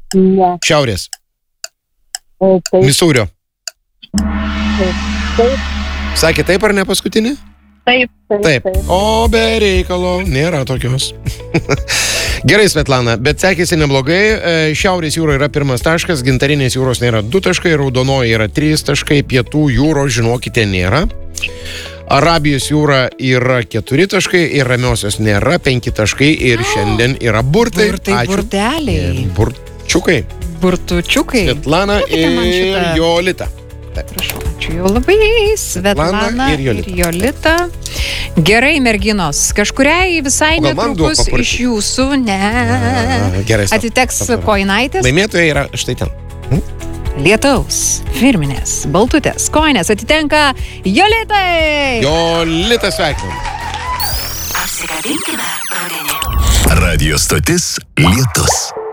Ne. Šiaurės. Taip. Misūrio. Taip. Sakė taip ar ne paskutinį? Taip. O be reikalo, nėra tokios. Gerai, Svetlana, bet sekėsi neblogai. Šiaurės jūra yra 1 taškas, Gintarinės jūros nėra 2 taškai, Raudonoji yra 3 taškai, Pietų jūros, žinokite, nėra. Arabijos jūra yra 4 taškai ir Ramiosios nėra 5 taškai ir šiandien yra burtai. Burteliai. Burčiukai. Burtučiukai. Svetlana ir Jolita. Prašau, ačiū jau labai. Svetlana ir Jolita. Gerai, merginos. Kažkuriai visai netrukus iš jūsų, Gerai, atiteks koinaitės. Laimėtojai yra štai ten. Lietaus, firminės, baltutės, koinės atitenka Jolitai. Jolita, sveikinam. Apsikabinkime rudenį. Radio stotis Lietus.